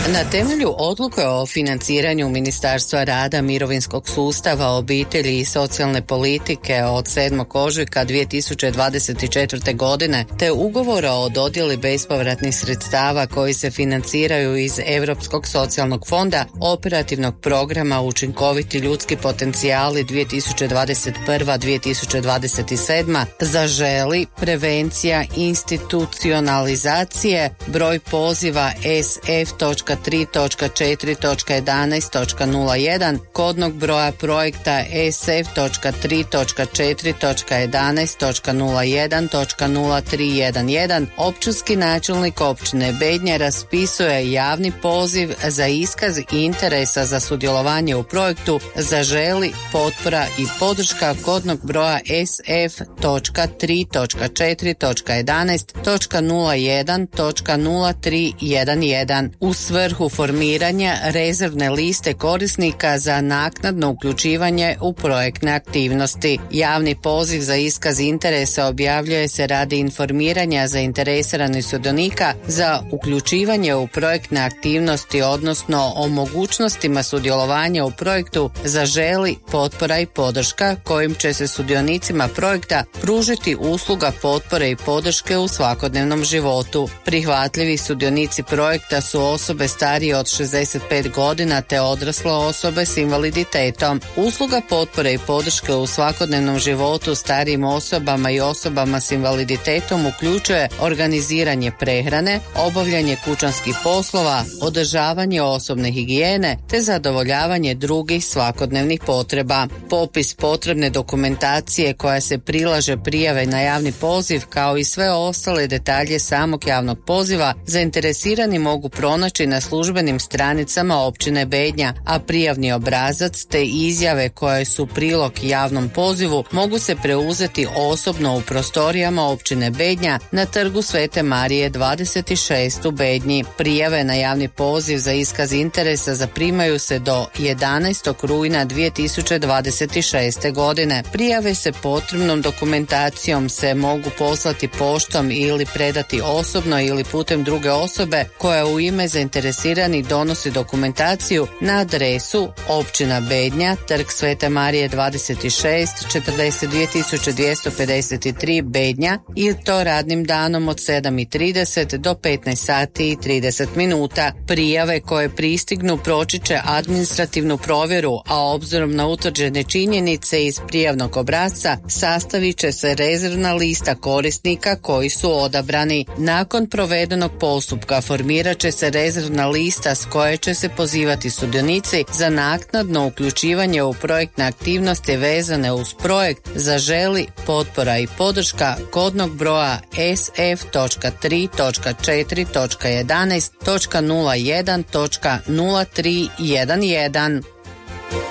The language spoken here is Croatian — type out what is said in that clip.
Na temelju odluke o financiranju Ministarstva rada, mirovinskog sustava, obitelji i socijalne politike od 7. ožujka 2024. godine te ugovora o dodjeli bespovratnih sredstava koji se financiraju iz Europskog socijalnog fonda, operativnog programa Učinkoviti ljudski potencijali 2021-2027, Zaželi, prevencija institucionalizacije, broj poziva SF.3.4.11.01, kodnog broja projekta SF.3.4.11.01.0311, općinski načelnik općine Bednje raspisuje javni poziv za iskaz interesa za sudjelovanje u projektu Zaželi, potpora i podrška, kodnog broja SF.3.4.11.01.0311 u svrhu formiranja rezervne liste korisnika za naknadno uključivanje u projektne aktivnosti. Javni poziv za iskaz interesa objavljuje se radi informiranja zainteresiranih sudionika za uključivanje u projektne aktivnosti, odnosno o mogućnostima sudjelovanja u projektu Zaželi, potpora i podrška, kojim će se sudionicima projekta pružiti usluga potpore i podrške u svakodnevnom životu. Prihvatljivi sudionici projekta su osobe starije od 65 godina te odrasle osobe s invaliditetom. Usluga potpore i podrške u svakodnevnom životu starijim osobama i osobama s invaliditetom uključuje organiziranje prehrane, obavljanje kućanskih poslova, održavanje osobne higijene te zadovoljavanje drugih svakodnevnih potreba. Popis potrebne dokumentacije koja se prilaže prijave na javni poziv kao i sve ostale detalje samog javnog poziva zainteresirani mogu pronaći na službenim stranicama općine Bednja, a prijavni obrazac te izjave koje su prilog javnom pozivu mogu se preuzeti osobno u prostorijama općine Bednja na trgu Svete Marije 26 u Bednji. Prijave na javni poziv za iskaz interesa zaprimaju se do 11. rujna 2026. godine. Prijave se potrebnom dokumentacijom se mogu poslati poštom ili predati osobno ili putem druge osobe koja u ime zainteresirani donosi dokumentaciju na adresu općina Bednja, trg Svete Marije 26, 42253 Bednja i to radnim danom od 7:30 do 15:30. Prijave koje pristignu proći će administrativnu provjeru, a obzirom na utvrđene činjenice iz prijavnog obrasca sastavit će se rezervna lista korisnika koji su odabrani. Nakon provedenog postupka formirat će se rezervna lista s koje će se pozivati sudionici za naknadno uključivanje u projektne aktivnosti vezane uz projekt Zaželi, potpora i podrška, kodnog broja SF.3.4.11.01.0311.